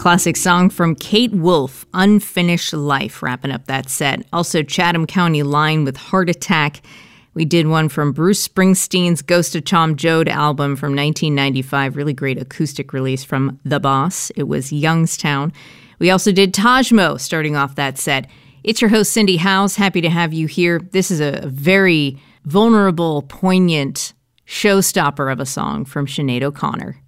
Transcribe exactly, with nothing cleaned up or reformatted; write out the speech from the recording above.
Classic song from Kate Wolf, Unfinished Life, wrapping up that set. Also Chatham County Line with Heart Attack. We did one from Bruce Springsteen's Ghost of Tom Joad album from nineteen ninety-five. Really great acoustic release from The Boss. It was Youngstown. We also did Tajmo starting off that set. It's your host, Cindy Howes. Happy to have you here. This is a very vulnerable, poignant showstopper of a song from Sinead O'Connor.